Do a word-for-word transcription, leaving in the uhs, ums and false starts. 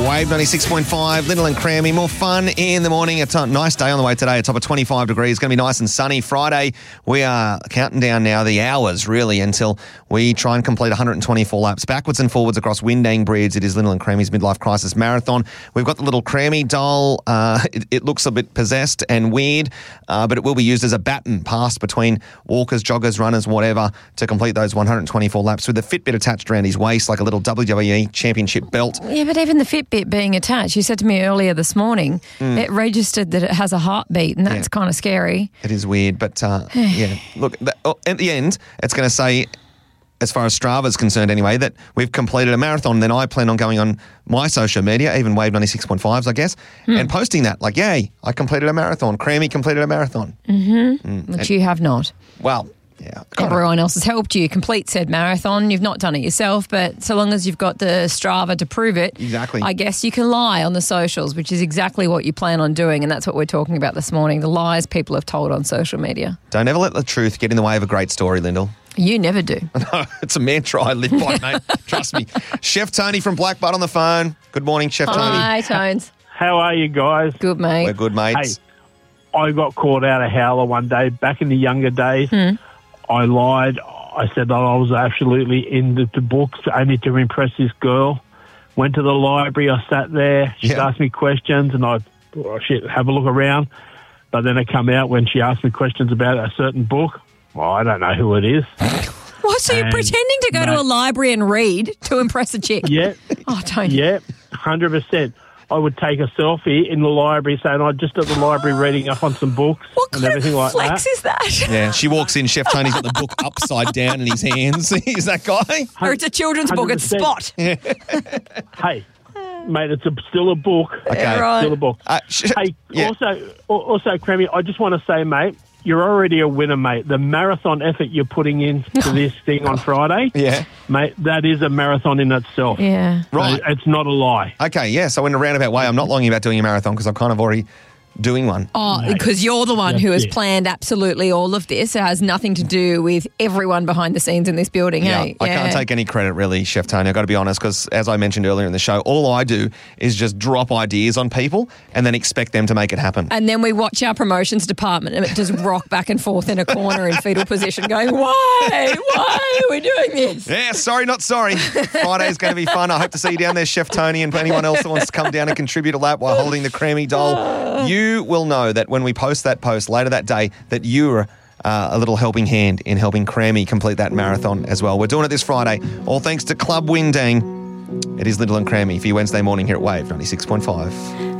Wave ninety-six point five, Little and Crammy. More fun in the morning. It's a nice day on the way today. A top of twenty-five degrees. It's going to be nice and sunny. Friday, we are counting down now the hours, really, until we try and complete one hundred twenty-four laps backwards and forwards across Windang Bridge. It is Little and Crammy's Midlife Crisis Marathon. We've got the little Crammy doll. Uh, it, it looks a bit possessed and weird, uh, but it will be used as a baton passed between walkers, joggers, runners, whatever, to complete those one hundred twenty-four laps with the Fitbit attached around his waist like a little W W E championship belt. Yeah, but even the Fitbit being attached, you said to me earlier this morning, mm. it registered that it has a heartbeat, and that's yeah. kind of scary. It is weird, but uh, yeah. Look, that, oh, at the end, it's going to say, as far as Strava's concerned anyway, that we've completed a marathon. Then I plan on going on my social media, even Wave ninety-six point fives, I guess, mm. and posting that, like, yay, I completed a marathon. Crammy completed a marathon. Mm-hmm. Mm. Which and, you have not. Well, yeah. Everyone else has helped you complete said marathon. You've not done it yourself, but so long as you've got the Strava to prove it, exactly. I guess you can lie on the socials, which is exactly what you plan on doing, and that's what we're talking about this morning, the lies people have told on social media. Don't ever let the truth get in the way of a great story, Lyndall. You never do. No, it's a mantra I live by, mate. Trust me. Chef Tony from Black Butt on the phone. Good morning, Chef Tony. Hi, Tones. How are you guys? Good, mate. We're good, mates. Hey, I got caught out of howler one day back in the younger days. Hmm. I lied. I said that I was absolutely into the books only to impress this girl. Went to the library. I sat there. She Yeah. asked me questions, and I oh, shit, have a look around. But then it come out when she asked me questions about a certain book. Well, I don't know who it is. What, so you're And, pretending to go mate, to a library and read to impress a chick? Yeah. Oh, Tony. Yeah, one hundred percent. I would take a selfie in the library saying I'm just at the library reading up on some books What and kind everything of like flex that. is that? Yeah, she walks in, Chef Tony's got the book upside down in his hands. Is that guy? Or it's a children's book, it's one hundred Spot. percent. Hey, mate, it's a, still a book. Okay. Yeah, right. Still a book. Uh, sh- Hey, yeah. also, also, Crammy, I just want to say, mate, you're already a winner, mate. The marathon effort you're putting into this thing on Friday, Yeah. mate, that is a marathon in itself. Yeah. Right. So it's not a lie. Okay, yeah, so in a roundabout way, I'm not lying about doing a marathon because I'm kind of already doing one. Oh, because you're the one who has it. planned absolutely all of this. It has nothing to do with everyone behind the scenes in this building, Yeah, hey? I can't take any credit, really, Chef Tony. I've got to be honest, because as I mentioned earlier in the show, all I do is just drop ideas on people and then expect them to make it happen. And then we watch our promotions department and it just rock back and forth in a corner in fetal position going, why? Why are we doing this? Yeah, sorry, not sorry. Friday's going to be fun. I hope to see you down there, Chef Tony, and anyone else that wants to come down and contribute a lap while holding the Crammy doll. You will know that when we post that post later that day that you're uh, a little helping hand in helping Crammy complete that marathon as well. We're doing it this Friday, all thanks to Club Windang. It is Little and Crammy for your Wednesday morning here at Wave ninety-six point five.